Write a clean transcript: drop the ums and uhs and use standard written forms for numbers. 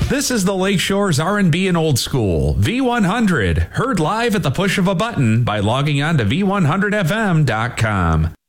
This is the Lakeshore's R&B and Old School, V100, heard live at the push of a button by logging on to V100FM.com.